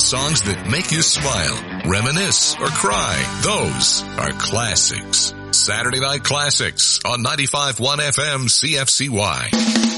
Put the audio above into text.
songs that make you smile, reminisce, or cry. Those are classics. Saturday Night Classics on 95.1 FM CFCY.